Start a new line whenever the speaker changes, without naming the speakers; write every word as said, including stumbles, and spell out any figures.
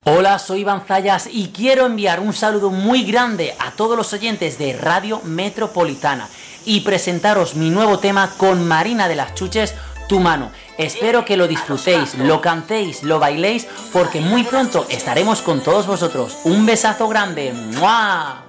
Hola, soy Iván Zayas y quiero enviar un saludo muy grande a todos los oyentes de Radio Metropolitana y presentaros mi nuevo tema con Marina de las Chuches, Tu Mano. Espero que lo disfrutéis, lo cantéis, lo bailéis, porque muy pronto estaremos con todos vosotros. Un besazo grande. ¡Mua!